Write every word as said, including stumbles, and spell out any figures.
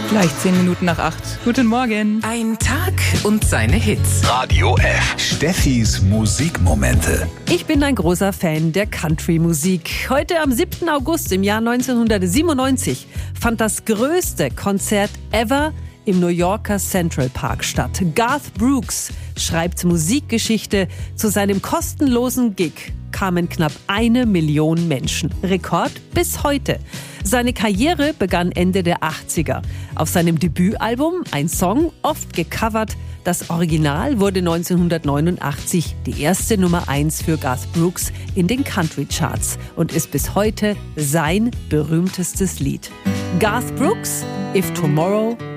Gleich zehn Minuten nach acht. Guten Morgen. Ein Tag und seine Hits. Radio F. Steffis Musikmomente. Ich bin ein großer Fan der Country-Musik. Heute am siebten August im Jahr neunzehnhundertsiebenundneunzig fand das größte Konzert ever im New Yorker Central Park statt. Garth Brooks schreibt Musikgeschichte. Zu seinem kostenlosen Gig kamen knapp eine Million Menschen. Rekord bis heute. Seine Karriere begann Ende der achtziger. Auf seinem Debütalbum ein Song, oft gecovert. Das Original wurde neunzehnhundertneunundachtzig die erste Nummer eins für Garth Brooks in den Country-Charts und ist bis heute sein berühmtestes Lied. Garth Brooks, If Tomorrow